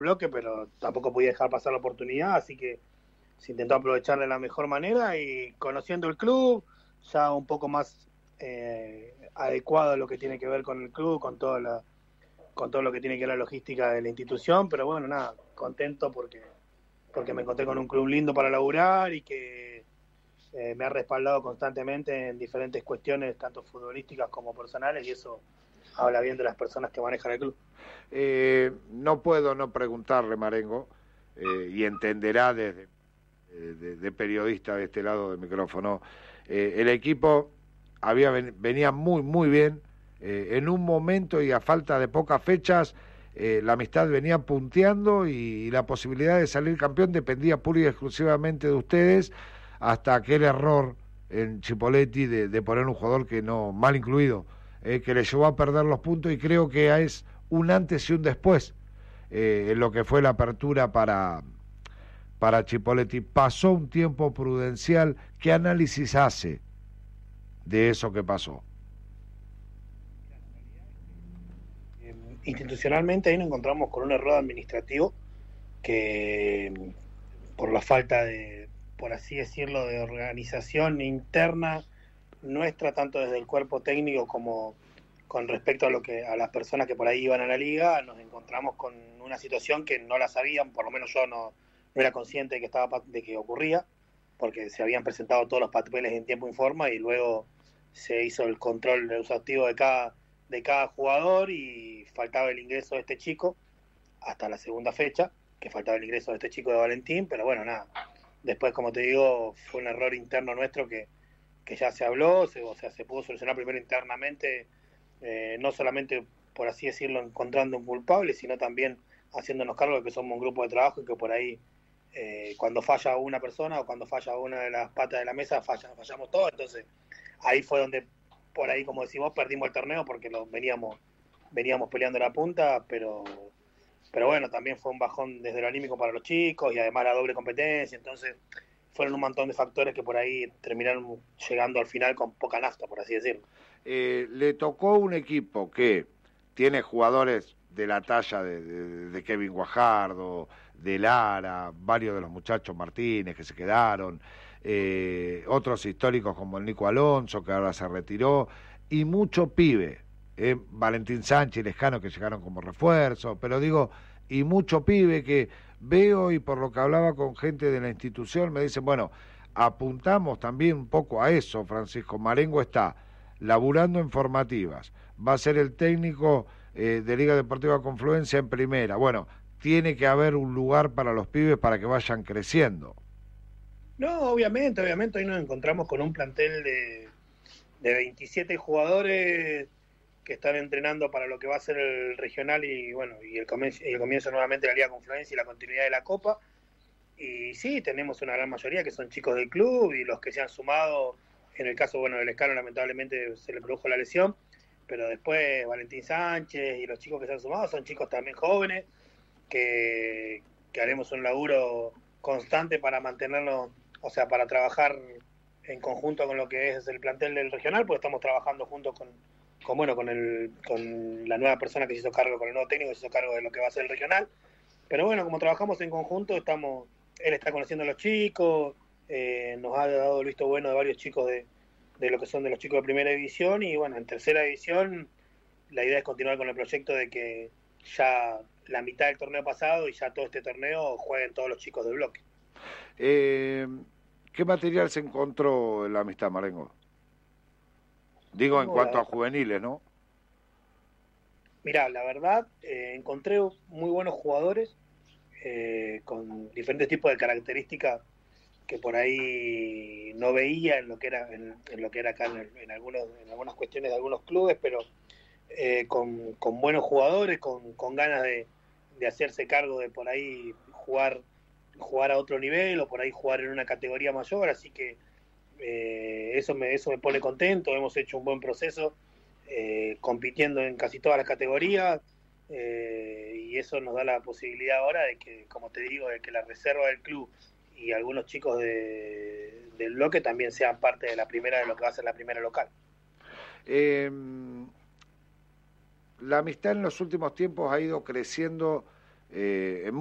bloque, pero tampoco podía dejar pasar la oportunidad, así que se intentó aprovechar de la mejor manera y conociendo el club, ya un poco más adecuado a lo que tiene que ver con el club, con todo lo que tiene que ver la logística de la institución, pero bueno, nada, contento porque me encontré con un club lindo para laburar y que me ha respaldado constantemente en diferentes cuestiones, tanto futbolísticas como personales, y eso habla bien de las personas que manejan el club. No puedo no preguntarle, Marengo, y entenderá desde de periodista de este lado del micrófono, el equipo venía muy bien, en un momento y a falta de pocas fechas, la Amistad venía punteando y la posibilidad de salir campeón dependía pura y exclusivamente de ustedes, hasta aquel error en Chipoletti de poner un jugador que no, mal incluido, que le llevó a perder los puntos, y creo que es un antes y un después en lo que fue la apertura para Chipoletti. Pasó un tiempo prudencial. ¿Qué análisis hace de eso que pasó? Institucionalmente ahí nos encontramos con un error administrativo que por la falta de, por así decirlo, de organización interna nuestra, tanto desde el cuerpo técnico como con respecto a lo que a las personas que por ahí iban a la liga, nos encontramos con una situación que no la sabían, por lo menos yo no era consciente de que ocurría, porque se habían presentado todos los papeles en tiempo y forma y luego se hizo el control exhaustivo de cada jugador y faltaba el ingreso de este chico hasta la segunda fecha, que faltaba el ingreso de este chico de Valentín, pero bueno, nada. Después, como te digo, fue un error interno nuestro que ya se habló, o sea, se pudo solucionar primero internamente, no solamente, por así decirlo, encontrando un culpable, sino también haciéndonos cargo de que somos un grupo de trabajo y que por ahí, cuando falla una persona o cuando falla una de las patas de la mesa, fallamos todos. Entonces, ahí fue donde, por ahí, como decimos, perdimos el torneo porque veníamos peleando la punta, pero bueno, también fue un bajón desde lo anímico para los chicos y además la doble competencia, entonces fueron un montón de factores que por ahí terminaron llegando al final con poca nafta, por así decirlo. Le tocó un equipo que tiene jugadores de la talla de Kevin Guajardo, de Lara, varios de los muchachos Martínez que se quedaron, otros históricos como el Nico Alonso, que ahora se retiró, y mucho pibe, Valentín Sánchez, Lescano, que llegaron como refuerzo, pero digo, y mucho pibe que veo, y por lo que hablaba con gente de la institución, me dicen, bueno, apuntamos también un poco a eso. Francisco Marengo está laburando en formativas, va a ser el técnico de Liga Deportiva Confluencia en primera. Bueno, tiene que haber un lugar para los pibes para que vayan creciendo. No, obviamente, hoy nos encontramos con un plantel de 27 jugadores que están entrenando para lo que va a ser el regional y bueno, y el comienzo nuevamente de la Liga Confluencia y la continuidad de la Copa. Y sí, tenemos una gran mayoría que son chicos del club y los que se han sumado, en el caso, bueno, del Escano lamentablemente se le produjo la lesión, pero después Valentín Sánchez y los chicos que se han sumado son chicos también jóvenes, que haremos un laburo constante para mantenernos, o sea, para trabajar en conjunto con lo que es el plantel del regional, porque estamos trabajando junto bueno, con la nueva persona que se hizo cargo, con el nuevo técnico que se hizo cargo de lo que va a ser el regional. Pero bueno, como trabajamos en conjunto, él está conociendo a los chicos, nos ha dado el visto bueno de varios chicos de lo que son de los chicos de primera división, y bueno, en tercera división la idea es continuar con el proyecto de que ya la mitad del torneo pasado y ya todo este torneo jueguen todos los chicos del bloque. ¿Qué material se encontró en la Amistad, Marengo? Digo, en cuanto a juveniles, ¿no? Mirá, la verdad, encontré muy buenos jugadores con diferentes tipos de características que por ahí no veía en lo que era en lo que era acá en algunas cuestiones de algunos clubes, pero con buenos jugadores, con ganas de hacerse cargo de por ahí jugar a otro nivel o por ahí jugar en una categoría mayor, así que eso me pone contento. Hemos hecho un buen proceso compitiendo en casi todas las categorías, y eso nos da la posibilidad ahora de que, como te digo, de que la reserva del club y algunos chicos del bloque también sean parte de la primera, de lo que va a ser la primera local. La Amistad en los últimos tiempos ha ido creciendo en